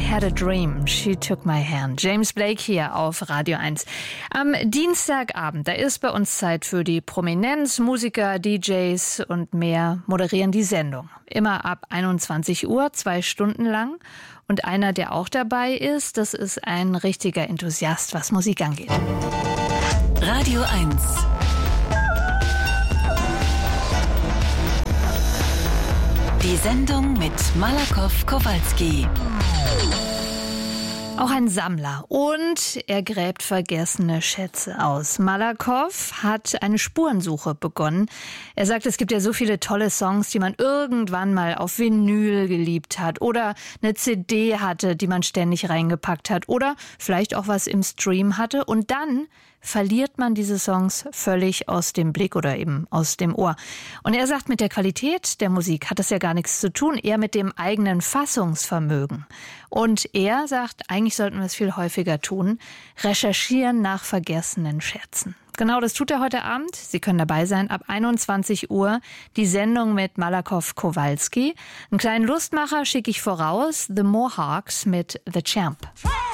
had a dream, she took my hand. James Blake hier auf Radio 1. Am Dienstagabend, da ist bei uns Zeit für die Prominenz. Musiker, DJs und mehr moderieren die Sendung. Immer ab 21 Uhr, 2 Stunden lang. Und einer, der auch dabei ist, das ist ein richtiger Enthusiast, was Musik angeht. Radio 1. Die Sendung mit Malakoff Kowalski. Auch ein Sammler und er gräbt vergessene Schätze aus. Malakoff hat eine Spurensuche begonnen. Er sagt, es gibt ja so viele tolle Songs, die man irgendwann mal auf Vinyl geliebt hat oder eine CD hatte, die man ständig reingepackt hat oder vielleicht auch was im Stream hatte und dann verliert man diese Songs völlig aus dem Blick oder eben aus dem Ohr. Und er sagt, mit der Qualität der Musik hat das ja gar nichts zu tun, eher mit dem eigenen Fassungsvermögen. Und er sagt, eigentlich sollten wir es viel häufiger tun, recherchieren nach vergessenen Schätzen. Genau, das tut er heute Abend. Sie können dabei sein, ab 21 Uhr, die Sendung mit Malakoff Kowalski. Einen kleinen Lustmacher schicke ich voraus, The Mohawks mit The Champ.